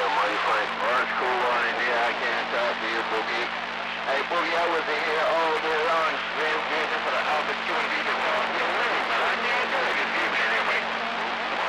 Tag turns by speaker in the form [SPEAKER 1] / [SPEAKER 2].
[SPEAKER 1] Mighty Frank.
[SPEAKER 2] Orange Cool Line, yeah, I can't talk to you, Boogie. Hey, Boogie, I was here all day long, waiting for the opportunity to talk